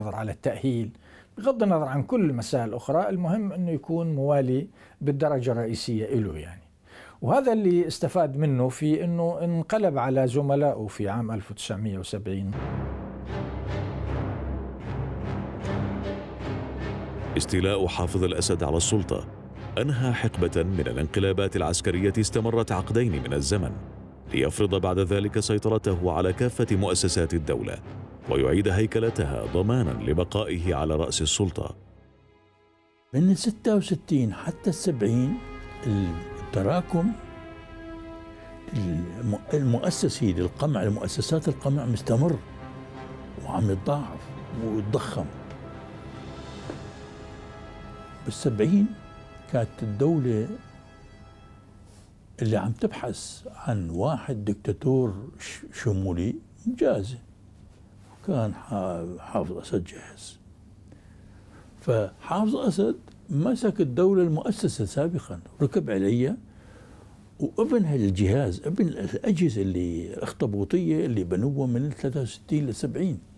على التأهيل، بغض النظر عن كل المسائل الأخرى. المهم أنه يكون موالي بالدرجة الرئيسية له يعني. وهذا اللي استفاد منه في أنه انقلب على زملائه في عام 1970. استيلاء حافظ الأسد على السلطة أنهى حقبة من الانقلابات العسكرية استمرت عقدين من الزمن، ليفرض بعد ذلك سيطرته على كافة مؤسسات الدولة ويعيد هيكلتها ضمانا لبقائه على رأس السلطة. من 66 حتى 70 التراكم المؤسسي للقمع، لمؤسسات القمع مستمر وعم يتضاعف ويتضخم. بال70 كانت الدولة اللي عم تبحث عن واحد دكتاتور شمولي جاهزة، كان حافظ أسد جاهز. فحافظ أسد مسك الدولة المؤسسة سابقا، ركب عليها، وابن هالجهاز، ابن الأجهزة اللي اخطبوطية اللي بنوها من 63 ل 70.